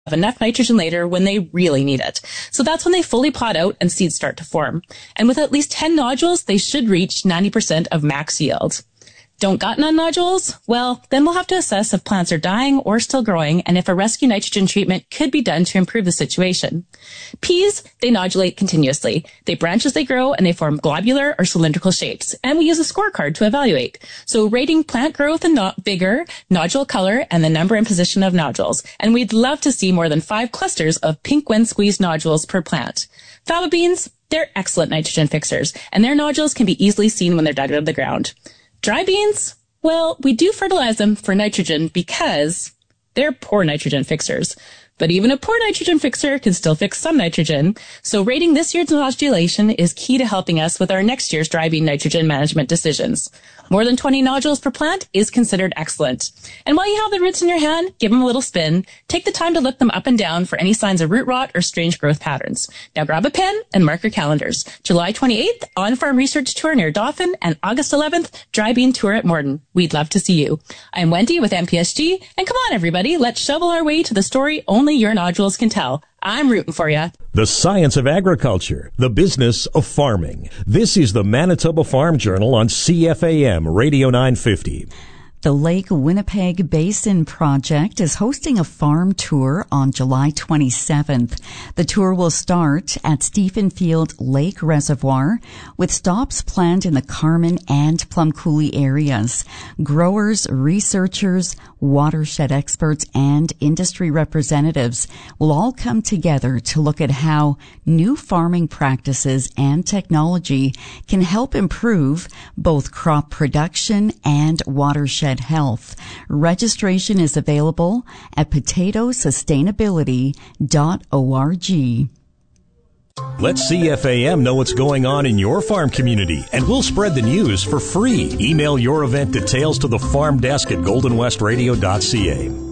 enough nitrogen later when they really need it. So that's when they fully pod out and seeds start to form. And with at least 10 nodules, they should reach 90% of max yield. Don't got none nodules? Well, then we'll have to assess if plants are dying or still growing and if a rescue nitrogen treatment could be done to improve the situation. Peas, they nodulate continuously. They branch as they grow and they form globular or cylindrical shapes. And we use a scorecard to evaluate. So rating plant growth and vigor, nodule color, and the number and position of nodules. And we'd love to see more than 5 clusters of pink when squeezed nodules per plant. Faba beans, they're excellent nitrogen fixers, and their nodules can be easily seen when they're dug out of the ground. Dry beans? Well, we do fertilize them for nitrogen because they're poor nitrogen fixers. But even a poor nitrogen fixer can still fix some nitrogen. So rating this year's nodulation is key to helping us with our next year's dry bean nitrogen management decisions. More than 20 nodules per plant is considered excellent. And while you have the roots in your hand, give them a little spin. Take the time to look them up and down for any signs of root rot or strange growth patterns. Now grab a pen and mark your calendars. July 28th, on-farm research tour near Dauphin, and August 11th, dry bean tour at Morden. We'd love to see you. I'm Wendy with MPSG, and come on everybody, let's shovel our way to the story only your nodules can tell. I'm rooting for you. The science of agriculture, the business of farming. This is the Manitoba Farm Journal on CFAM Radio 950. The Lake Winnipeg Basin Project is hosting a farm tour on July 27th. The tour will start at Stephenfield Lake Reservoir with stops planned in the Carman and Plum Coulee areas. Growers, researchers, watershed experts, and industry representatives will all come together to look at how new farming practices and technology can help improve both crop production and watershed health. Registration is available at potatosustainability.org. Let CFAM know what's going on in your farm community, and we'll spread the news for free. Email your event details to the farm desk at goldenwestradio.ca.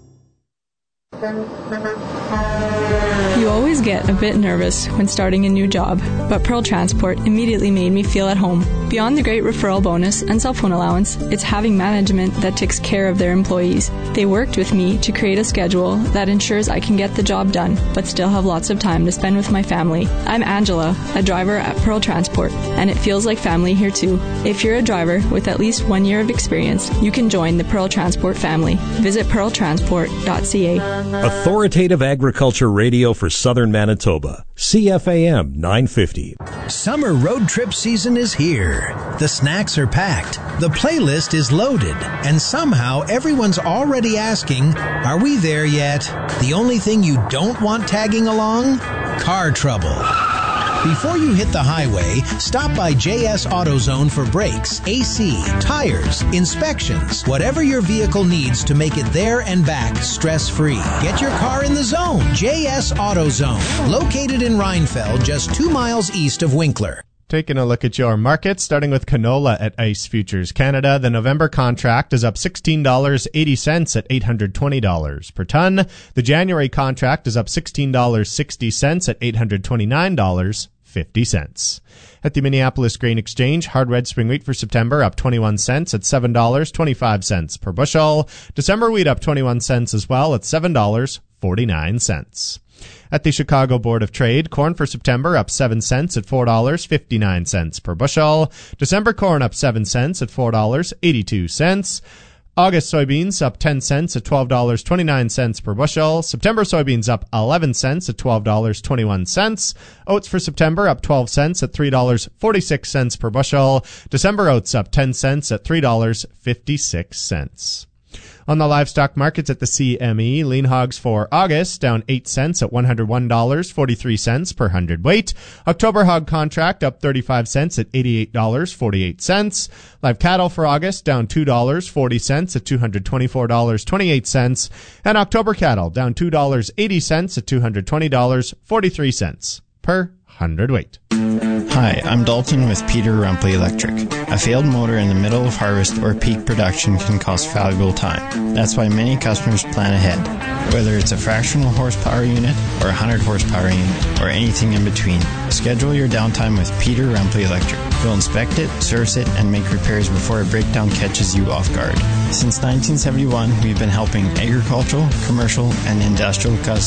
You always get a bit nervous when starting a new job, but Pearl Transport immediately made me feel at home. Beyond the great referral bonus and cell phone allowance, it's having management that takes care of their employees. They worked with me to create a schedule that ensures I can get the job done, but still have lots of time to spend with my family. I'm Angela, a driver at Pearl Transport, and it feels like family here too. If you're a driver with at least 1 year of experience, you can join the Pearl Transport family. Visit pearltransport.ca. Authoritative Agriculture Radio for Southern Manitoba. CFAM 950. Summer road trip season is here. The snacks are packed, the playlist is loaded, and somehow everyone's already asking, are we there yet? The only thing you don't want tagging along? Car trouble. Before you hit the highway, stop by JS AutoZone for brakes, AC, tires, inspections, whatever your vehicle needs to make it there and back stress-free. Get your car in the zone. JS AutoZone, located in Rhinefeld, just 2 miles east of Winkler. Taking a look at your market, starting with canola at Ice Futures Canada. The November contract is up $16.80 at $820 per ton. The January contract is up $16.60 at $829.50. At the Minneapolis Grain Exchange, hard red spring wheat for September up 21 cents at $7.25 per bushel. December wheat up 21 cents as well at $7.49. At the Chicago Board of Trade, corn for September up 7 cents at $4.59 per bushel. December corn up 7 cents at $4.82. August soybeans up 10 cents at $12.29 per bushel. September soybeans up 11 cents at $12.21. Oats for September up 12 cents at $3.46 per bushel. December oats up 10 cents at $3.56. On the livestock markets at the CME, lean hogs for August down 8 cents at $101.43 per hundredweight. October hog contract up 35 cents at $88.48. Live cattle for August down $2.40 at $224.28. And October cattle down $2.80 at $220.43 per hundredweight. Hi, I'm Dalton with Peter Rumpley Electric. A failed motor in the middle of harvest or peak production can cost valuable time. That's why many customers plan ahead. Whether it's a fractional horsepower unit or a 100 horsepower unit or anything in between, schedule your downtime with Peter Rumpley Electric. We'll inspect it, service it, and make repairs before a breakdown catches you off guard. Since 1971, we've been helping agricultural, commercial, and industrial customers